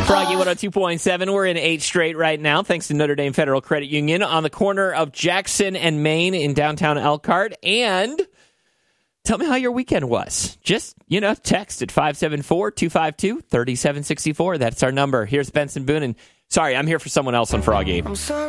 Froggy 102.7. We're in 8 straight right now, thanks to Notre Dame Federal Credit Union on the corner of Jackson and Main in downtown Elkhart. And tell me how your weekend was. Just, text at 574-252-3764. That's our number. Here's Benson Boone. And sorry, I'm here for someone else on Froggy. I'm sorry.